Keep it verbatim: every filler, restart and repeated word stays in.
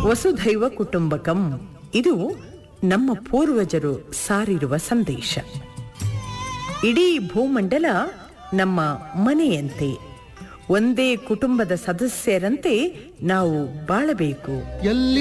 ವಸುಧೈವ ಕುಟುಂಬಕಂ ಇದು ನಮ್ಮ ಪೂರ್ವಜರು ಸಾರಿರುವ ಸಂದೇಶ. ಇಡೀ ಭೂಮಂಡಲ ನಮ್ಮ ಮನೆಯಂತೆ, ಒಂದೇ ಕುಟುಂಬದ ಸದಸ್ಯರಂತೆ ನಾವು ಬಾಳಬೇಕು.